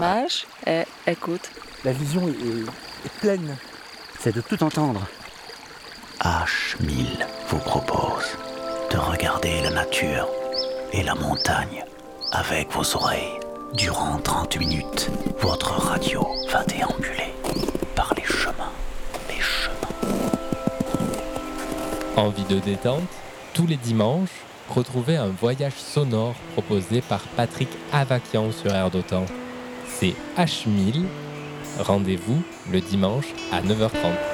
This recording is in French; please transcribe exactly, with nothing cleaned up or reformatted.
mage et écoute. La vision est, est- est pleine. C'est de tout entendre. H mille vous propose de regarder la nature et la montagne avec vos oreilles. Durant trente minutes, votre radio va déambuler par les chemins, les chemins. Envie de détente? Tous les dimanches, retrouvez un voyage sonore proposé par Patrick Avakian sur Air d'Otan. C'est H mille. Rendez-vous le dimanche à neuf heures trente.